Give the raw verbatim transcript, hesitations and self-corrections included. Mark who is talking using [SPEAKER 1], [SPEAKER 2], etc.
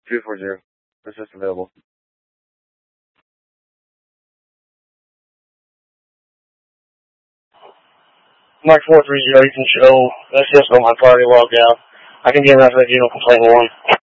[SPEAKER 1] two four zero. Assist available. Mark four three zero, you can show assist on my priority logout. I can get enough of the general complaint one.